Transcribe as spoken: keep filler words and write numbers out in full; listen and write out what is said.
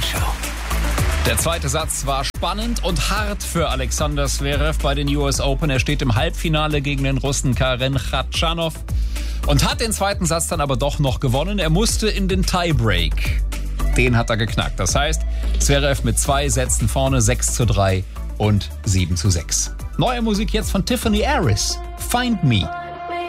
Show. Der zweite Satz war spannend und hart für Alexander Zverev bei den U S Open. Er steht im Halbfinale gegen den Russen Karen Khachanov und hat den zweiten Satz dann aber doch noch gewonnen. Er musste in den Tiebreak. Den hat er geknackt. Das heißt, Zverev mit zwei Sätzen vorne, sechs zu drei und sieben zu sechs. Neue Musik jetzt von Tiffany Harris. Find Me.